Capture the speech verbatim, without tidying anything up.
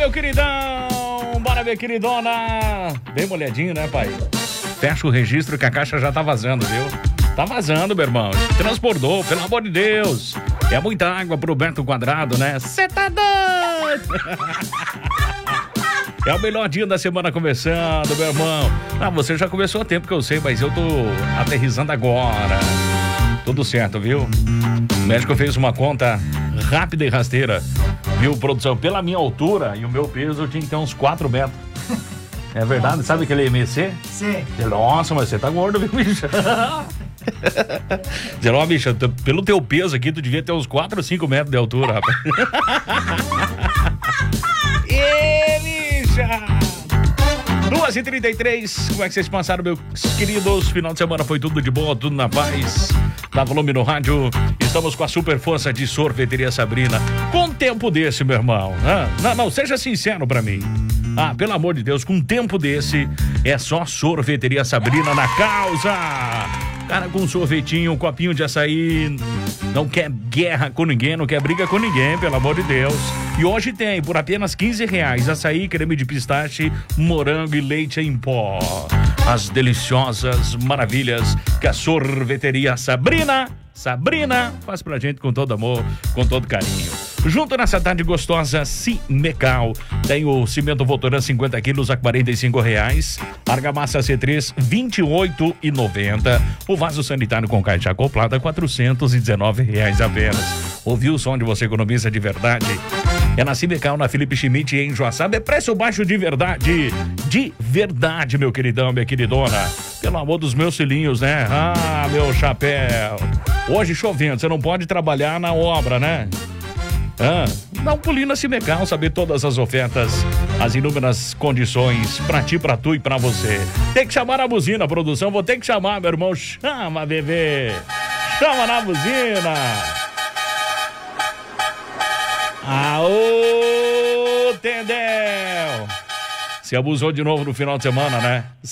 meu queridão! Bora, minha queridona! Bem molhadinho, né, pai? Fecha o registro que a caixa já tá vazando, viu? Tá vazando, meu irmão. Transbordou, pelo amor de Deus. É muita água pro Beto Quadrado, né? Cê tá doido! É o melhor dia da semana começando, meu irmão. Ah, você já começou há tempo que eu sei, mas eu tô aterrissando agora. Tudo certo, viu? O médico fez uma conta rápida e rasteira. Viu, produção? Pela minha altura e o meu peso, eu tinha que ter uns quatro metros. É verdade? Sabe aquele M C? Sim. Nossa, mas você tá gordo, viu, bicho? Dizer, ó, bicho, pelo teu peso aqui, tu devia ter uns quatro ou cinco metros de altura, rapaz. Ê, bicha! duas e trinta e três, como é que vocês passaram, meus queridos? Final de semana foi tudo de boa, tudo na paz. Dá volume no rádio. Estamos com a super força de Sorveteria Sabrina. Com um tempo desse, meu irmão. Ah, não, não, seja sincero pra mim. Ah, pelo amor de Deus, com um tempo desse, é só Sorveteria Sabrina na causa. Cara, com um sorvetinho, um copinho de açaí, não quer guerra com ninguém, não quer briga com ninguém, pelo amor de Deus. E hoje tem, por apenas quinze reais, açaí, creme de pistache, morango e leite em pó. As deliciosas maravilhas que a Sorveteria Sabrina, Sabrina, faz pra gente com todo amor, com todo carinho. Junto nessa tarde gostosa, Cimecal. Tem o cimento Votoran cinquenta quilos a quarenta e cinco reais. Argamassa C três, vinte e oito e noventa. O vaso sanitário com caixa acoplada, quatrocentos e dezenove reais apenas. Ouviu o som de você economiza de verdade? É na Cimecal, na Felipe Schmidt, em Joaçaba. É preço baixo de verdade. De verdade, meu queridão, minha queridona. Pelo amor dos meus filhinhos, né? Ah, meu chapéu. Hoje chovendo, você não pode trabalhar na obra, né? Ah, dá um pulinho na Cimecal, saber todas as ofertas, as inúmeras condições pra ti, pra tu e pra você. Tem que chamar a buzina, produção, vou ter que chamar, meu irmão. Chama, bebê. Chama na buzina. Aô, Tendel. Se abusou de novo no final de semana, né?